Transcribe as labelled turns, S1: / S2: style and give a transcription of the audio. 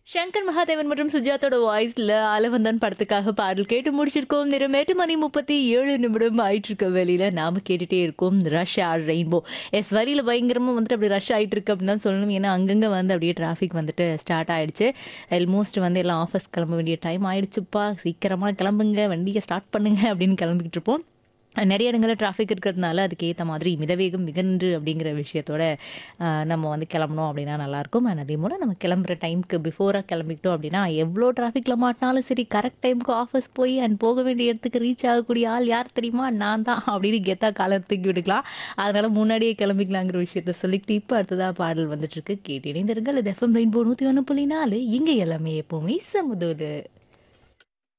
S1: சங்கர் மகாதேவன் மற்றும் சுஜாதோட வாய்ஸ்ல ஆலவந்தான் படத்துக்காக பாடல் கேட்டு முடிச்சிருக்கோம். நேரம் 8:37 ஆயிட்டு இருக்க வெளியில நாம கேட்டுட்டே இருக்கோம் ரஷ் ஆர் ரெயின்போ. வரியில பயங்கரமா வந்துட்டு அப்படி ரஷ் ஆயிட்டு இருக்கு அப்படின்னு தான் சொல்லணும். ஏன்னா அங்கங்க வந்து அப்படியே டிராஃபிக் வந்துட்டு ஸ்டார்ட் ஆயிடுச்சு. ஆல்மோஸ்ட் வந்து எல்லாம் ஆஃபீஸ் கிளம்ப வேண்டிய டைம் ஆயிடுச்சுப்பா, சீக்கிரமா கிளம்புங்க, வண்டியை ஸ்டார்ட் பண்ணுங்க அப்படின்னு கிளம்பிக்கிட்டு இருப்போம். நிறைய இடங்கள்ல டிராஃபிக் இருக்கிறதுனால அதுக்கேற்ற மாதிரி மிதவேகம் மிகன்று அப்படிங்கிற விஷயத்தோட நம்ம வந்து கிளம்பணும் அப்படின்னா நல்லாயிருக்கும். அண்ட் அதே போல் நம்ம கிளம்புற டைமுக்கு பிஃபோராக கிளம்பிக்கிட்டோம் அப்படின்னா எவ்வளோ டிராஃபிக்கில் மாட்டினாலும் சரி, கரெக்ட் டைமுக்கு ஆஃபீஸ் போய் அண்ட் போக வேண்டிய இடத்துக்கு ரீச் ஆகக்கூடிய ஆள் யார் தெரியுமா? நான் தான் அப்படின்னு கெத்தா காலர் தூக்கி விடுக்கலாம். அதனால் முன்னாடியே கிளம்பிக்கலாங்கிற விஷயத்த சொல்லிக்கிட்டு இப்போ அடுத்ததாக பாடல் வந்துட்டுருக்கு. கேட்டு இணைந்திருங்கள். இது எஃப்எம் ரெயின்போ 101.4. இங்கே எல்லாமே எப்போவுமே சமுதோடு.